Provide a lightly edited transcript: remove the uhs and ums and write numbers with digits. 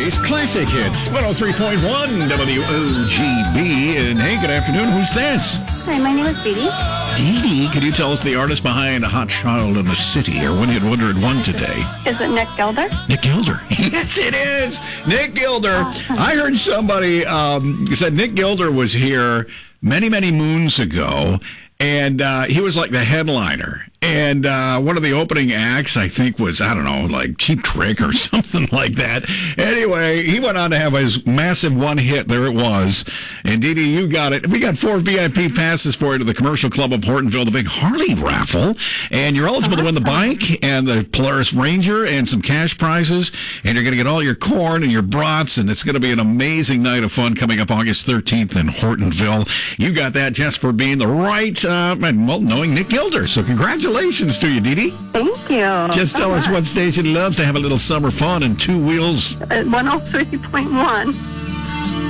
Today's classic hits, 103.1 WOGB. And hey, good afternoon. Who's this? Hi, my name is Dee Dee. Dee Dee, can you tell us the artist behind Hot Child in the City, or When You'd Wondered One Today? Is it Nick Gilder? Nick Gilder. Yes, it is. Nick Gilder. I heard somebody said Nick Gilder was here many, many moons ago, and he was like the headliner. And one of the opening acts, I think, was, I don't know, like Cheap Trick or something like that. Anyway, he went on to have his massive one hit. There it was. And Dee Dee, you got it. We got 4 VIP passes for you to the Commercial Club of Hortonville, the big Harley raffle. And you're eligible to win the bike and the Polaris Ranger and some cash prizes. And you're going to get all your corn and your brats. And it's going to be an amazing night of fun coming up August 13th in Hortonville. You got that just for being the right, knowing Nick Gilder. So congratulations to you, Dee Dee. Thank you. Just tell us what station you love to have a little summer fun and two wheels. 103.1.